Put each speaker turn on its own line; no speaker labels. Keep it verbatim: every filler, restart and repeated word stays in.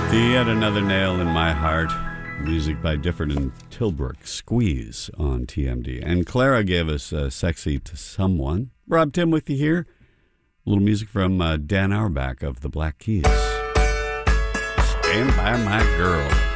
Yet another nail in my heart. Music by Difford and Tilbrook. Squeeze on T M D. And Clara gave us uh, Sexy to Someone. Rob Tim with you here. A little music from uh, Dan Auerbach of the Black Keys. Stand by my girl.